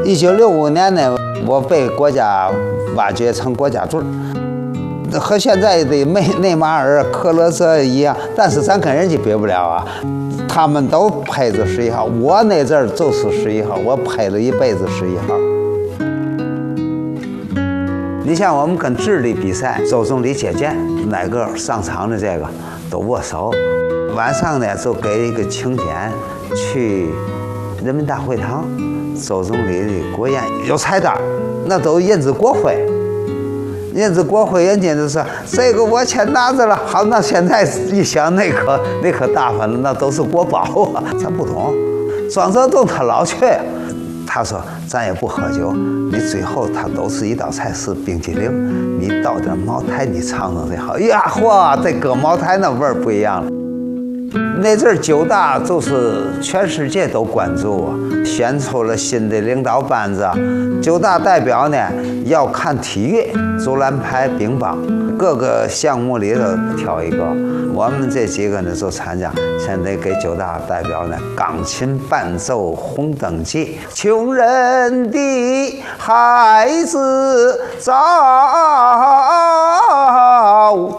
1965年呢，我被国家挖掘成国家队，和现在的内马尔、克罗泽一样，但是咱跟人家比不了啊。他们都配着11号，我那阵儿就是11号，我配了一辈子11号。你像我们跟智利比赛，周总理接见，哪个上场的这个都握手。晚上呢，就给一个请柬，去人民大会堂，周总理的国宴有菜单，那都印着国徽。印着国徽，人家就说这个我钱拿着了。好，那现在一想，那可大方了，那都是国宝啊。咱不懂，庄则栋他老去，他说咱也不喝酒，你最后他都是一道菜是冰激凌，你倒点茅台，你尝尝最好。呀嚯，这搁茅台那味儿不一样了。那阵儿九大就是全世界都关注啊，选出了新的领导班子。九大代表呢要看体育，足篮排、乒乓，各个项目里头挑一个。我们这几个呢就参加，现在给九大代表呢钢琴伴奏《红灯记》，穷人的孩子早